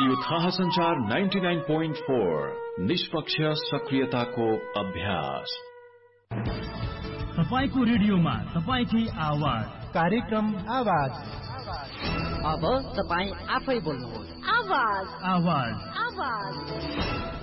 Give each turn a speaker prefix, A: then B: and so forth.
A: Radio थाहा संचार 99.4 निष्पक्ष सक्रियताको अभ्यास।
B: तपाईको रेडियोमा तपाईकै आवाज,
C: कार्यक्रम आवाज।
D: अब तपाई आफै बोल्नुहोस्।
B: आवाज।